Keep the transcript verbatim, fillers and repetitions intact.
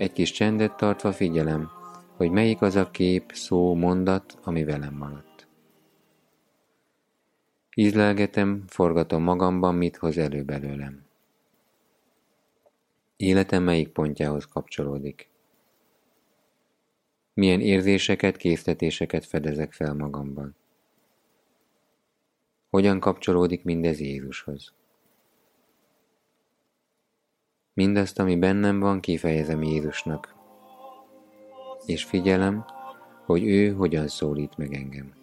Egy kis csendet tartva figyelem, hogy melyik az a kép, szó, mondat, ami velem maradt. Ízlelgetem, forgatom magamban, mit hoz elő belőlem. Életem melyik pontjához kapcsolódik. Milyen érzéseket, késztetéseket fedezek fel magamban. Hogyan kapcsolódik mindez Jézushoz. Mindazt, ami bennem van, kifejezem Jézusnak, és figyelem, hogy ő hogyan szólít meg engem.